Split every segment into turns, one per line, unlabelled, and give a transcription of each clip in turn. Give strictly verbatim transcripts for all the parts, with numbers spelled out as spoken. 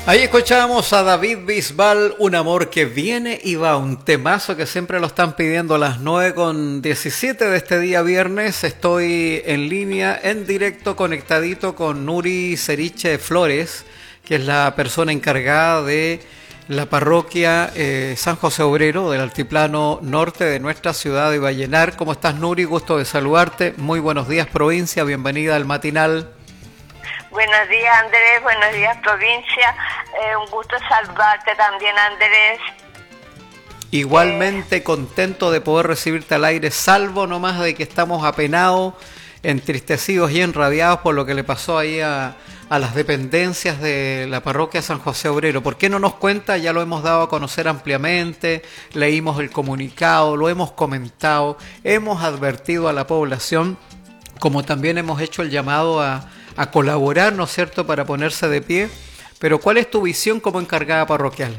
Ahí escuchamos a David Bisbal, Un amor que viene y va, un temazo que siempre lo están pidiendo a las nueve con diecisiete de este día viernes. Estoy en línea, en directo, conectadito con Nuri Ceriche Flores, que es la persona encargada de la parroquia eh, San José Obrero del Altiplano Norte de nuestra ciudad de Vallenar. ¿Cómo estás, Nuri? Gusto de saludarte. Muy buenos días, provincia. Bienvenida al matinal.
Buenos días, Andrés. Buenos días, provincia. Eh, un gusto saludarte también, Andrés.
Igualmente eh... contento de poder recibirte al aire, salvo nomás de que estamos apenados, entristecidos y enrabiados por lo que le pasó ahí a, a las dependencias de la parroquia San José Obrero. ¿Por qué no nos cuenta? Ya lo hemos dado a conocer ampliamente, leímos el comunicado, lo hemos comentado, hemos advertido a la población, como también hemos hecho el llamado a a colaborar, ¿no es cierto?, para ponerse de pie. Pero ¿cuál es tu visión como encargada parroquial?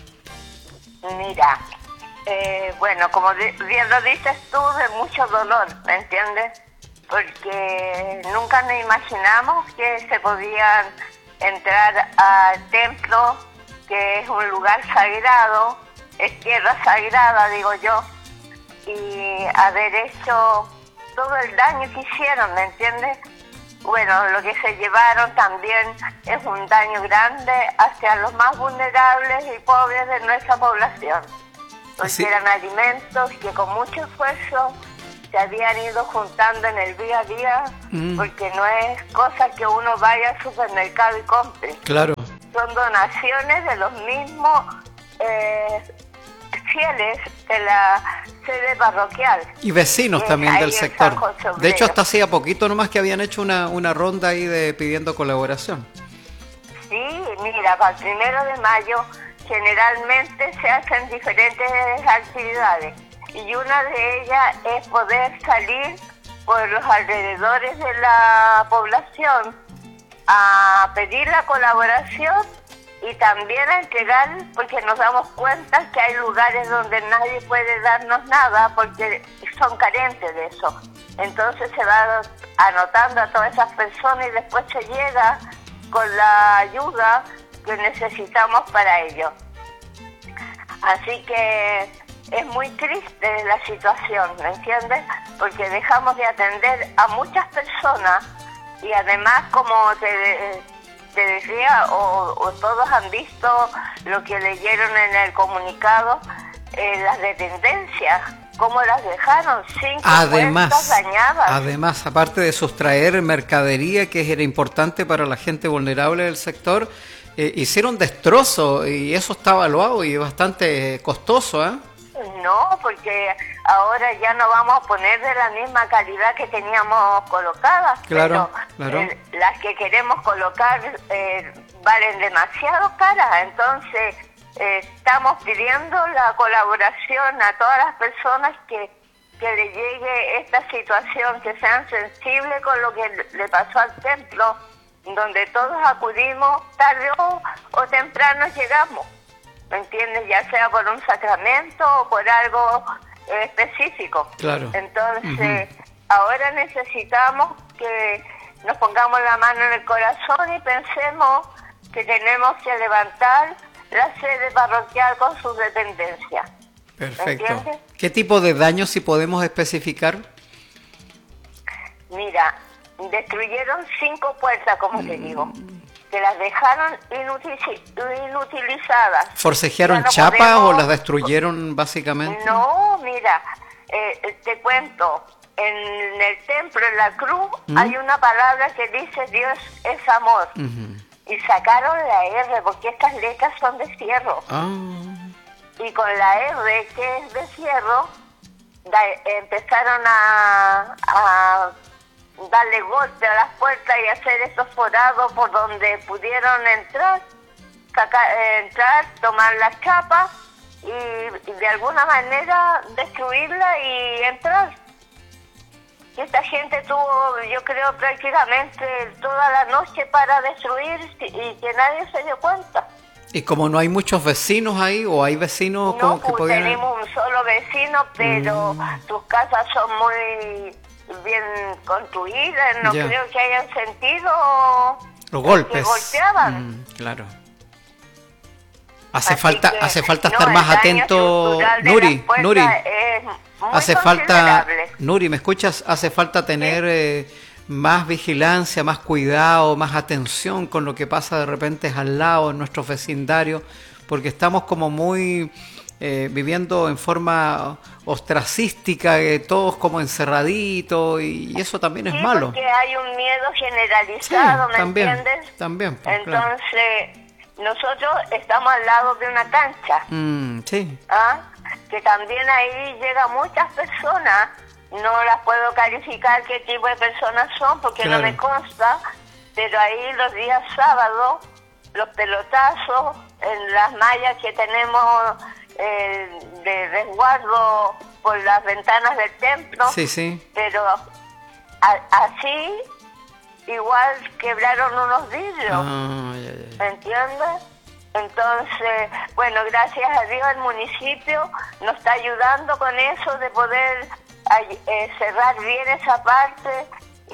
Mira, eh, bueno, como bien lo dices tú, de mucho dolor, ¿me entiendes? Porque nunca nos imaginamos que se podían entrar al templo, que es un lugar sagrado, es tierra sagrada, digo yo, y haber hecho todo el daño que hicieron, ¿me entiendes? Bueno, lo que se llevaron también es un daño grande hacia los más vulnerables y pobres de nuestra población. Porque ¿sí? Eran alimentos que con mucho esfuerzo se habían ido juntando en el día a día, mm. porque no es cosa que uno vaya al supermercado y compre.
Claro.
Son donaciones de los mismos eh, fieles de la sede parroquial.
Y vecinos eh, también del sector. De hecho, hasta hacía poquito nomás que habían hecho una, una ronda ahí de pidiendo colaboración.
Sí, mira, para el primero de mayo generalmente se hacen diferentes actividades y una de ellas es poder salir por los alrededores de la población a pedir la colaboración y también a entregar, porque nos damos cuenta que hay lugares donde nadie puede darnos nada porque son carentes de eso. Entonces se va anotando a todas esas personas y después se llega con la ayuda que necesitamos para ello. Así que es muy triste la situación, ¿me entiendes? Porque dejamos de atender a muchas personas y además, como te... te decía, o, o todos han visto lo que leyeron en el comunicado, eh, las dependencias, cómo las dejaron, cinco
además,
puertas dañadas.
Además, aparte de sustraer mercadería que era importante para la gente vulnerable del sector, eh, hicieron destrozos y eso está evaluado y bastante costoso, ¿eh?
No, porque ahora ya no vamos a poner de la misma calidad que teníamos colocadas,
claro,
pero
claro.
Eh, las que queremos colocar eh, valen demasiado caras, entonces eh, estamos pidiendo la colaboración a todas las personas que, que le llegue esta situación, que sean sensibles con lo que le pasó al templo, donde todos acudimos, tarde o, o temprano llegamos. ¿Me entiendes? Ya sea por un sacramento o por algo eh, específico.
Claro.
Entonces, uh-huh. ahora necesitamos que nos pongamos la mano en el corazón y pensemos que tenemos que levantar la sede parroquial con sus dependencias.
Perfecto. ¿Qué tipo de daños, si podemos especificar?
Mira, destruyeron cinco puertas, como mm. te digo. Que las dejaron inutil- inutilizadas.
¿Forcejearon no chapas podemos... o las destruyeron básicamente?
No, mira, eh, te cuento, en el templo, en la cruz, ¿Mm? hay una palabra que dice Dios es amor. Uh-huh. Y sacaron la R, porque estas letras son de fierro.
Oh.
Y con la R, que es de fierro, da, empezaron a... a darle golpe a las puertas y hacer esos forados por donde pudieron entrar, sacar, eh, entrar, tomar las chapas y, y de alguna manera destruirla y entrar. Y esta gente tuvo, yo creo, prácticamente toda la noche para destruir y que nadie se dio cuenta.
Y como no hay muchos vecinos ahí, o hay vecinos
no,
como que
pues
podían...
tenemos un solo vecino, pero mm. sus casas son muy bien construidas, no yeah. creo que hayan sentido
los golpes.
Que golpeaban.
Mm, claro. Hace
Así
falta,
que,
hace falta
no,
estar
el
más
daño
atento,
estructural de
Nuri,
las puertas
Nuri.
es muy
Hace falta,
considerable.
Nuri, ¿me escuchas? Hace falta tener eh, más vigilancia, más cuidado, más atención con lo que pasa de repente al lado, en nuestro vecindario, porque estamos como muy eh, viviendo en forma ostracística, eh, todos como encerraditos, y, y eso también es
Sí,
malo.
porque hay un miedo generalizado,
Sí,
¿me
también,
entiendes?
también, pues, claro.
Entonces, nosotros estamos al lado de una cancha,
Mm, sí,
¿ah? Que también ahí llegan muchas personas. No las puedo calificar qué tipo de personas son porque
Claro.
no me consta, pero ahí los días sábados, los pelotazos en las mallas que tenemos eh, de resguardo por las ventanas del templo,
sí, sí.
pero a- así igual quebraron unos vidrios.
Ah, ya, ya, ya.
¿Entiendes? Entonces, bueno, gracias a Dios el municipio nos está ayudando con eso de poder ay- eh, cerrar bien esa parte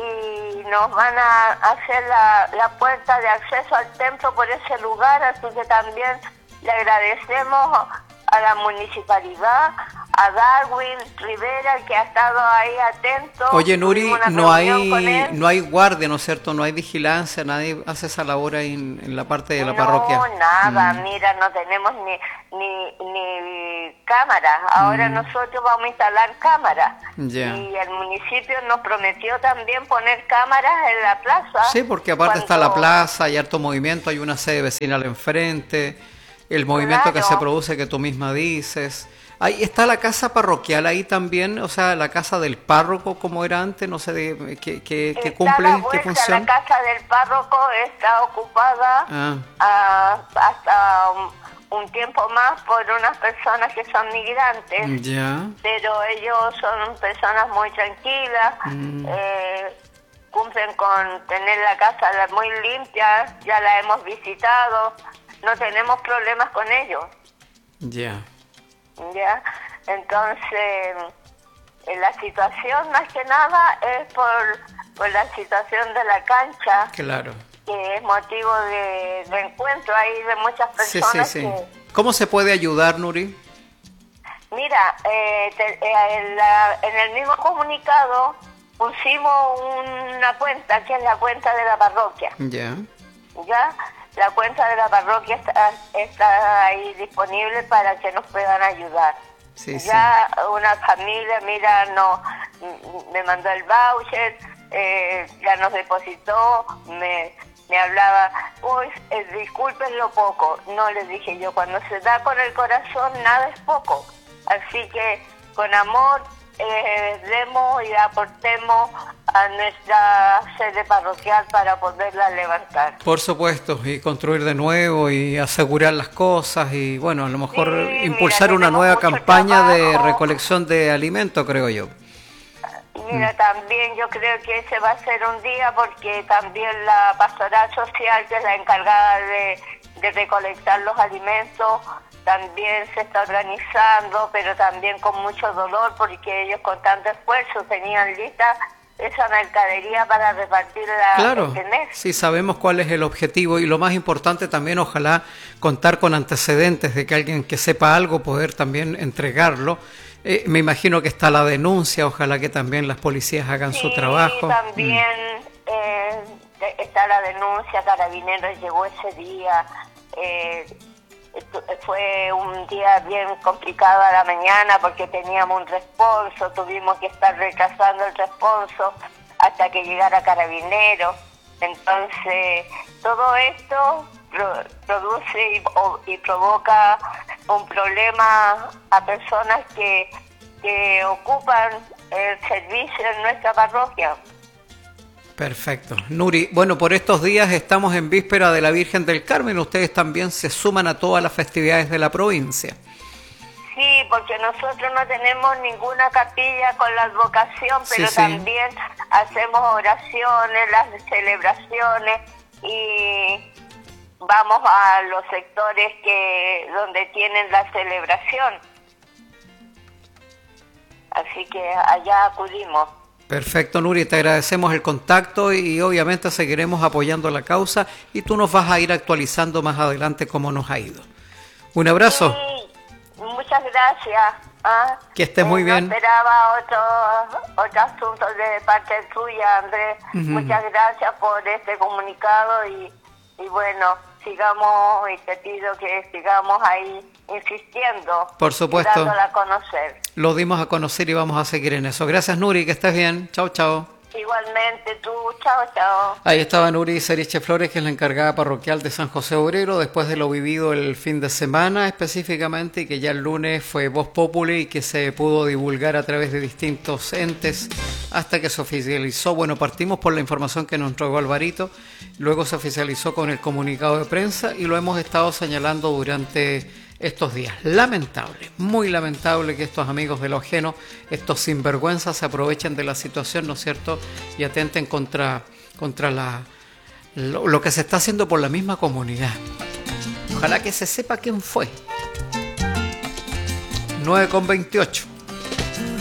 y nos van a hacer la, la puerta de acceso al templo por ese lugar, así que también le agradecemos a la municipalidad, a Darwin Rivera, que ha estado ahí atento.
Oye, Nuri,
Tuvimos una
no
reunión con
hay
él.
no hay guardia, ¿no es cierto? No hay vigilancia, nadie hace esa labor ahí en, en la parte de la
no,
parroquia.
nada,
Mm,
mira, no tenemos ni ni, ni cámaras. Ahora
Mm.
nosotros vamos a instalar cámaras.
Ya.
Y el municipio nos prometió también poner cámaras en la plaza.
Sí, porque aparte está la
cuando-
plaza, hay harto movimiento, hay una sede vecinal enfrente, el movimiento que
Claro.
se produce que tú misma dices. Ahí está la casa parroquial ahí también, o sea, la casa del párroco como era antes, no sé de, qué, qué, qué
Está
cumple,
la
qué
vuelta,
función.
la casa del párroco está ocupada
Ah,
ah, hasta un, un tiempo más por unas personas que son migrantes.
ya.
Pero ellos son personas muy tranquilas,
Mm.
eh, cumplen con tener la casa la- muy limpia, ya la hemos visitado, no tenemos problemas con ellos,
Ya.
¿ya? Entonces, eh, la situación más que nada es por, por la situación de la cancha,
Claro.
que es motivo de, de encuentro ahí de muchas
Sí, sí,
personas
sí.
que...
¿Cómo se puede ayudar, Nuri?
Mira, eh, te- eh, en, la- en el mismo comunicado pusimos una cuenta, que es la cuenta de la parroquia,
Ya.
¿ya? La cuenta de la parroquia está, está ahí disponible para que nos puedan ayudar.
Sí,
Ya una familia, mira, no, m- me mandó el voucher, eh, ya nos depositó, me, me hablaba, uy, eh, disculpen lo poco. No, les dije yo, cuando se da con el corazón, nada es poco. Así que con amor eh, demos y aportemos a nuestra sede parroquial para poderla levantar.
Por supuesto, y construir de nuevo y asegurar las cosas y bueno, a lo mejor
Sí,
impulsar
mira,
una
tenemos
nueva
mucho
campaña de
trabajo.
recolección de alimentos, creo yo.
Mira, también yo creo que ese va a ser un día porque también la pastoral social, que es la encargada de, de recolectar los alimentos, también se está organizando, pero también con mucho dolor porque ellos con tanto esfuerzo tenían lista esa mercadería para repartirla
Claro,
este mes.
sí sabemos cuál es el objetivo y lo más importante también, ojalá contar con antecedentes de que alguien que sepa algo poder también entregarlo. Eh, me imagino que está la denuncia, ojalá que también las policías hagan su trabajo.
Sí, también eh, de- está la denuncia, Carabineros llegó ese día, eh, estu- fue un día bien complicado a la mañana porque teníamos un responso, tuvimos que estar retrasando el responso hasta que llegara Carabineros. Entonces, todo esto pro- produce y, o- y provoca un problema a personas que, que ocupan el servicio en nuestra parroquia.
Perfecto. Nuri, bueno, por estos días estamos en víspera de la Virgen del Carmen, ustedes también se suman a todas las festividades de la provincia.
Sí, porque nosotros no tenemos ninguna capilla con la advocación,
Sí,
pero
sí.
también hacemos oraciones, las celebraciones y vamos a los sectores que donde tienen la celebración. Así que allá acudimos.
Perfecto, Nuri, te agradecemos el contacto y obviamente seguiremos apoyando la causa y tú nos vas a ir actualizando más adelante cómo nos ha ido. Un abrazo.
Sí, muchas gracias. ¿ah?
Que estés muy
eh,
bien.
No esperaba otro, otro asunto de parte tuya, Andrés.
Uh-huh.
Muchas gracias por este comunicado y, y bueno, sigamos, y te pido que sigamos ahí insistiendo.
Por supuesto.
Dándola a conocer.
Lo dimos a conocer y vamos a seguir en eso. Gracias, Nuri, que estés bien. Chao, chao.
Igualmente tú, chao, chao.
Ahí estaba Nuri Seriche Flores, que es la encargada parroquial de San José Obrero, después de lo vivido el fin de semana específicamente, y que ya el lunes fue Voz Populi y que se pudo divulgar a través de distintos entes hasta que se oficializó. Bueno, partimos por la información que nos entregó Alvarito, luego se oficializó con el comunicado de prensa y lo hemos estado señalando durante estos días. Lamentable, muy lamentable que estos amigos de lo ajeno, estos sinvergüenzas, se aprovechen de la situación, ¿no es cierto?, y atenten contra, contra la, lo, lo que se está haciendo por la misma comunidad. Ojalá que se sepa quién fue. nueve con veintiocho.